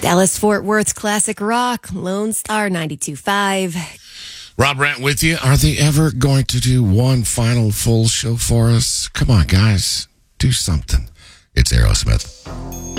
Dallas Fort Worth's classic rock, Lone Star 92.5. Rob Brandt with you. Are they ever going to do one final full show for us? Come on, guys. Do something. It's Aerosmith.